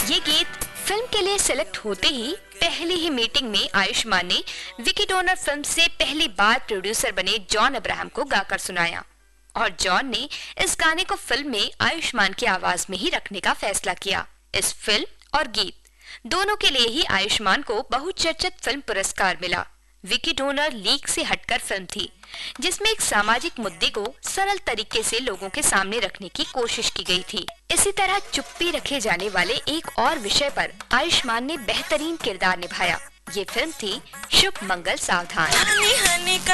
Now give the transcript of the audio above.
ये गीत फिल्म के लिए सिलेक्ट होते ही पहली ही मीटिंग में आयुष्मान ने विकी डोनर फिल्म से पहली बार प्रोड्यूसर बने जॉन अब्राहम को गाकर सुनाया और जॉन ने इस गाने को फिल्म में आयुष्मान की आवाज में ही रखने का फैसला किया। इस फिल्म और गीत दोनों के लिए ही आयुष्मान को बहुचर्चित फिल्म पुरस्कार मिला। विकी डोनर लीक से हटकर फिल्म थी जिसमें एक सामाजिक मुद्दे को सरल तरीके से लोगों के सामने रखने की कोशिश की गई थी। इसी तरह चुप्पी रखे जाने वाले एक और विषय पर आयुष्मान ने बेहतरीन किरदार निभाया। ये फिल्म थी शुभ मंगल सावधान।